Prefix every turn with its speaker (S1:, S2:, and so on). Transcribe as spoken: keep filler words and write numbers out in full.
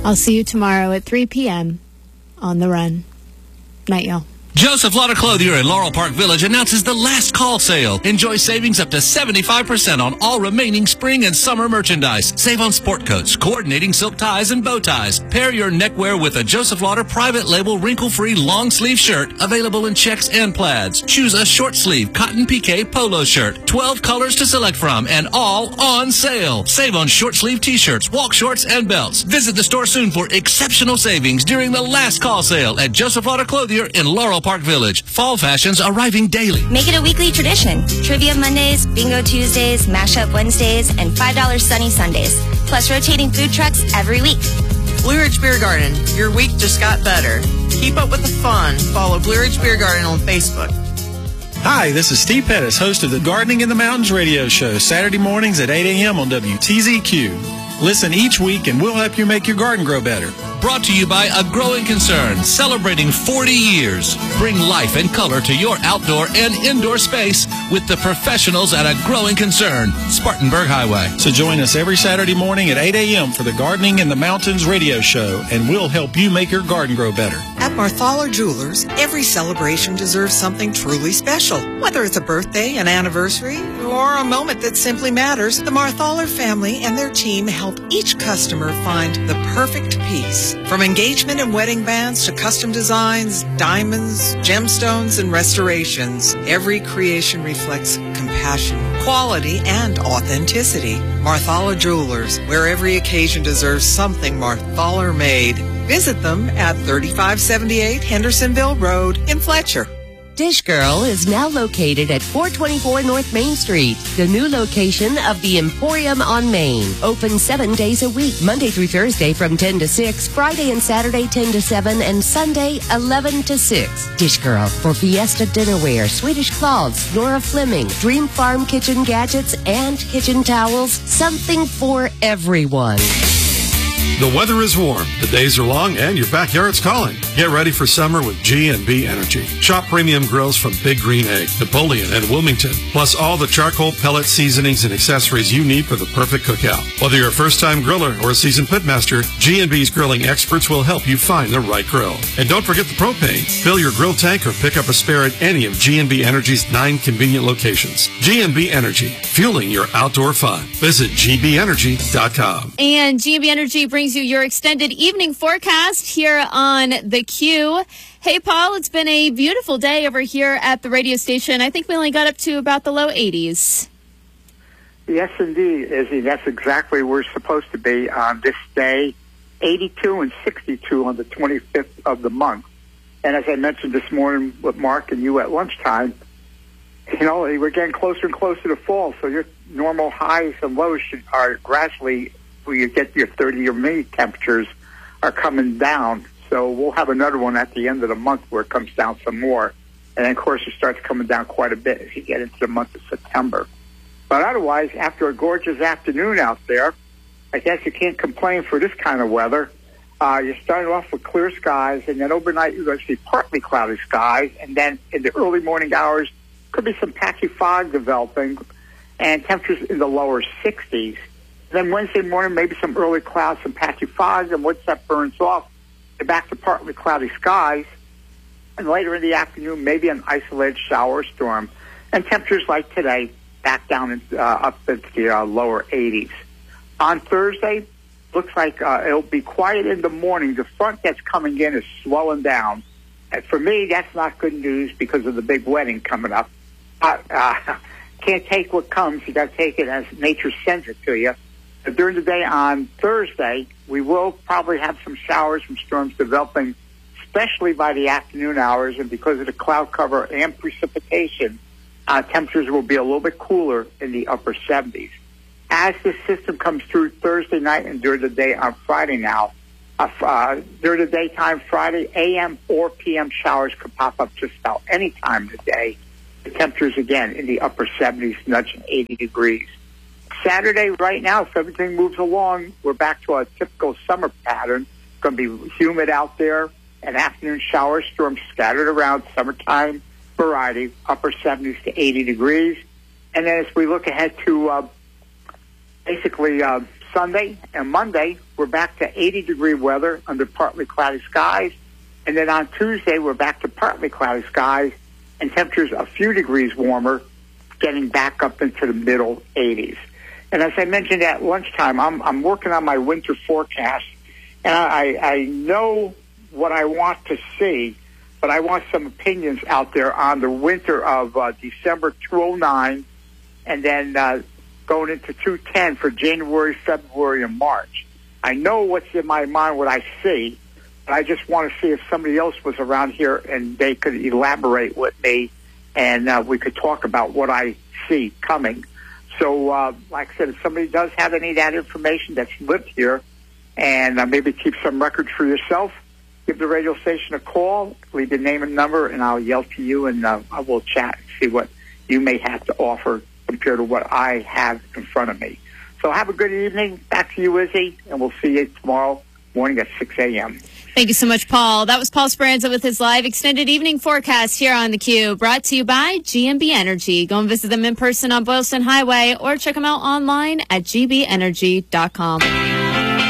S1: I'll see you tomorrow at three p.m. on The Run. Night, y'all.
S2: Joseph Lauder Clothier in Laurel Park Village announces the last call sale. Enjoy savings up to seventy-five percent on all remaining spring and summer merchandise. Save on sport coats, coordinating silk ties, and bow ties. Pair your neckwear with a Joseph Lauder private label wrinkle-free long sleeve shirt available in checks and plaids. Choose a short sleeve cotton piqué polo shirt. twelve colors to select from and all on sale. Save on short sleeve t-shirts, walk shorts, and belts. Visit the store soon for exceptional savings during the last call sale at Joseph Lauder Clothier in Laurel Park Village. Fall fashions arriving daily.
S3: Make it a weekly tradition. Trivia Mondays, Bingo Tuesdays, Mashup Wednesdays, and five dollars Sunny Sundays. Plus rotating food trucks every week.
S4: Blue Ridge Beer Garden. Your week just got better. Keep up with the fun. Follow Blue Ridge Beer Garden on Facebook.
S5: Hi, this is Steve Pettis, host of the Gardening in the Mountains radio show, Saturday mornings at eight a.m. on W T Z Q. Listen each week and we'll help you make your garden grow better.
S2: Brought to you by A Growing Concern, celebrating forty years. Bring life and color to your outdoor and indoor space with the professionals at A Growing Concern, Spartanburg Highway.
S5: So join us every Saturday morning at eight a.m. for the Gardening in the Mountains radio show, and we'll help you make your garden grow better.
S4: At Marthaler Jewelers, every celebration deserves something truly special. Whether it's a birthday, an anniversary, or a moment that simply matters, the Marthaler family and their team help each customer find the perfect piece. From engagement and wedding bands to custom designs, diamonds, gemstones, and restorations, every creation reflects compassion, quality, and authenticity. Marthaler Jewelers, where every occasion deserves something Marthaler made. Visit them at thirty-five seventy-eight Hendersonville Road in Fletcher.
S6: Dish Girl is now located at four twenty-four North Main Street, the new location of the Emporium on Main. Open seven days a week, Monday through Thursday from ten to six, Friday and Saturday ten to seven, and Sunday eleven to six. Dish Girl for Fiesta Dinnerware, Swedish Cloths, Nora Fleming, Dream Farm Kitchen Gadgets, and Kitchen Towels. Something for everyone.
S7: The weather is warm, the days are long, and your backyard's calling. Get ready for summer with G and B Energy. Shop premium grills from Big Green Egg, Napoleon, and Wilmington, plus all the charcoal, pellet seasonings, and accessories you need for the perfect cookout. Whether you're a first-time griller or a seasoned pitmaster, G and B's grilling experts will help you find the right grill. And don't forget the propane. Fill your grill tank or pick up a spare at any of G and B Energy's nine convenient locations. G and B Energy, fueling your outdoor fun. Visit G B energy dot com.
S1: And G and B Energy brings you your extended evening forecast here on the Q. Hey, Paul, it's been a beautiful day over here at the radio station. I think we only got up to about the low eighties.
S8: Yes, indeed, Izzy. That's exactly where we're supposed to be on this day, eighty-two and sixty-two on the twenty-fifth of the month. And as I mentioned this morning with Mark and you at lunchtime, you know, we're getting closer and closer to fall, so your normal highs and lows should, are gradually, where you get your thirty-year mini temperatures are coming down. So we'll have another one at the end of the month where it comes down some more. And then, of course, it starts coming down quite a bit as you get into the month of September. But otherwise, after a gorgeous afternoon out there, I guess you can't complain for this kind of weather. Uh, you're starting off with clear skies, and then overnight you're going to see partly cloudy skies. And then in the early morning hours, could be some patchy fog developing, and temperatures in the lower sixties. Then Wednesday morning, maybe some early clouds, some patchy fog, and once that burns off, you're back to partly cloudy skies. And later in the afternoon, maybe an isolated shower or storm. And temperatures like today, back down in, uh, up into the uh, lower eighties. On Thursday, looks like uh, it'll be quiet in the morning. The front that's coming in is slowing down. And for me, that's not good news because of the big wedding coming up. But uh, can't take what comes. You got to take it as nature sends it to you. But during the day on Thursday, we will probably have some showers, some storms developing, especially by the afternoon hours. And because of the cloud cover and precipitation, uh, temperatures will be a little bit cooler in the upper seventies. As this system comes through Thursday night and during the day on Friday now, uh, uh, during the daytime Friday, A M or P M showers could pop up just about any time of the day. The temperatures, again, in the upper seventies, nudging eighty degrees. Saturday, right now, if everything moves along, we're back to a typical summer pattern. It's going to be humid out there, and afternoon showers, storms scattered around, summertime variety, upper seventies to eighty degrees. And then as we look ahead to uh, basically uh, Sunday and Monday, we're back to eighty degree weather under partly cloudy skies. And then on Tuesday, we're back to partly cloudy skies and temperatures a few degrees warmer, getting back up into the middle eighties. And as I mentioned at lunchtime, I'm, I'm working on my winter forecast, and I, I know what I want to see, but I want some opinions out there on the winter of uh, December two oh nine and then uh, going into two ten for January, February, and March. I know what's in my mind, what I see, but I just want to see if somebody else was around here and they could elaborate with me, and uh, we could talk about what I see coming. So, uh, like I said, if somebody does have any of that information that's lived here, and uh, maybe keep some records for yourself, give the radio station a call, leave your name and number, and I'll yell to you, and uh, I will chat and see what you may have to offer compared to what I have in front of me. So have a good evening. Back to you, Izzy, and we'll see you tomorrow morning at six a.m.
S1: Thank you so much, Paul. That was Paul Speranza with his live extended evening forecast here on theCUBE, brought to you by G M B Energy. Go and visit them in person on Boylston Highway or check them out online at g b energy dot com.